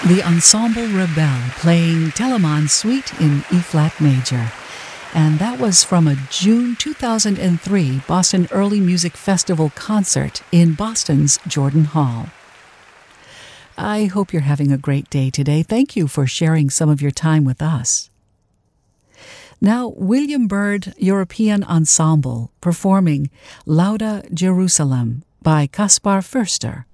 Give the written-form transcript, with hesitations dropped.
The Ensemble Rebelle playing Telemann Suite in E-flat major. And that was from a June 2003 Boston Early Music Festival concert in Boston's Jordan Hall. I hope you're having a great day today. Thank you for sharing some of your time with us. Now, William Byrd European Ensemble performing Lauda Jerusalem by Kaspar Förster.